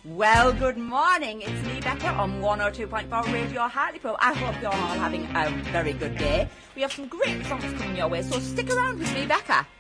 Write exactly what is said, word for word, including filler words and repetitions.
Well, good morning. It's me, Becca, on one oh two point four Radio Hartlepool. I hope you're all having a very good day. We have some great songs coming your way, so stick around with me, Becca.